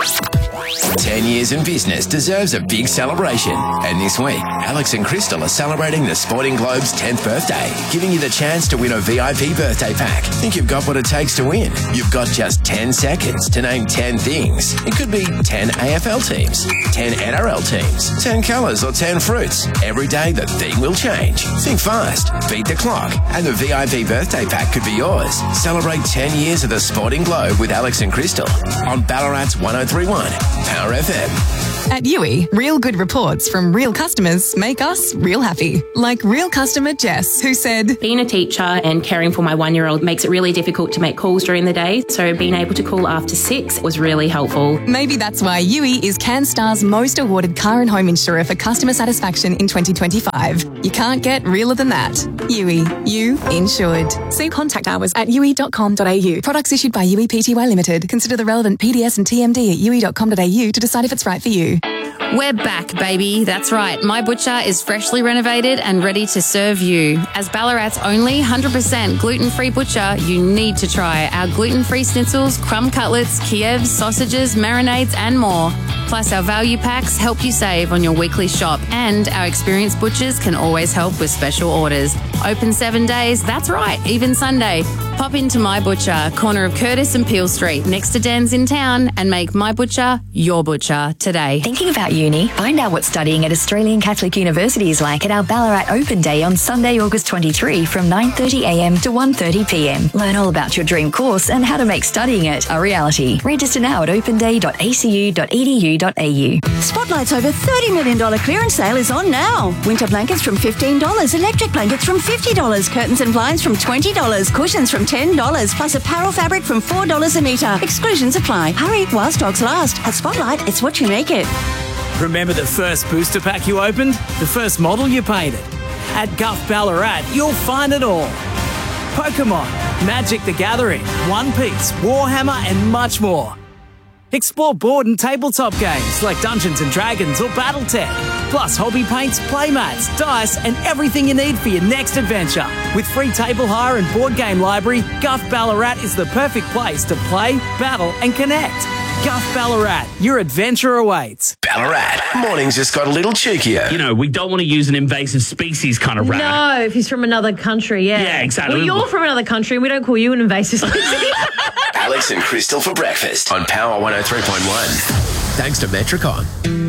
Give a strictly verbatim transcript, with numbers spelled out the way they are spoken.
ten years in business deserves a big celebration. And this week, Alex and Crystal are celebrating the Sporting Globe's tenth birthday, giving you the chance to win a V I P birthday pack. Think you've got what it takes to win? You've got just ten seconds to name ten things. It could be ten A F L teams, ten N R L teams, ten colours or ten fruits. Every day the theme will change. Think fast, beat the clock, and the V I P birthday pack could be yours. Celebrate ten years of the Sporting Globe with Alex and Crystal on Ballarat's one oh three point one Power F M. At Yui, real good reports from real customers make us real happy. Like real customer Jess, who said, being a teacher and caring for my one-year-old makes it really difficult to make calls during the day, so being able to call after six was really helpful. Maybe that's why Yui is CanStar's most awarded car and home insurer for customer satisfaction in twenty twenty-five. You can't get realer than that. Yui, you insured. See contact hours at yui dot com dot a u. Products issued by Yui Pty Limited. Consider the relevant P D S and T M D at yui dot com dot a u to decide if it's right for you. We're back, baby. That's right. My Butcher is freshly renovated and ready to serve you. As Ballarat's only one hundred percent gluten-free butcher, you need to try our gluten-free schnitzels, crumb cutlets, Kievs, sausages, marinades, and more. Plus, our value packs help you save on your weekly shop, and our experienced butchers can always help with special orders. Open seven days, that's right, even Sunday. Pop into My Butcher, corner of Curtis and Peel Street, next to Dan's in town, and make My Butcher your butcher today. Thinking about uni? Find out what studying at Australian Catholic University is like at our Ballarat Open Day on Sunday, August twenty-third from nine thirty a m to one thirty p m. Learn all about your dream course and how to make studying it a reality. Register now at open day dot a c u dot e d u dot a u. Spotlight's over thirty million dollars clearance sale is on now. Winter blankets from fifteen dollars, electric blankets from fifty dollars, curtains and blinds from twenty dollars, cushions from ten dollars, plus apparel fabric from four dollars a metre. Exclusions apply. Hurry while stocks last. At Spotlight, it's what you make it. Remember the first booster pack you opened? The first model you painted? At Guff Ballarat, you'll find it all. Pokemon, Magic the Gathering, One Piece, Warhammer and much more. Explore board and tabletop games like Dungeons and Dragons or Battletech. Plus hobby paints, playmats, dice and everything you need for your next adventure. With free table hire and board game library, Guff Ballarat is the perfect place to play, battle and connect. Guff Ballarat, your adventure awaits. Ballarat, mornings just got a little cheekier. You know, we don't want to use an invasive species kind of rat. No, if he's from another country, yeah. Yeah, exactly. Well, you're from another country and we don't call you an invasive species. Alex and Crystal for breakfast on Power one oh three point one. Thanks to Metricon.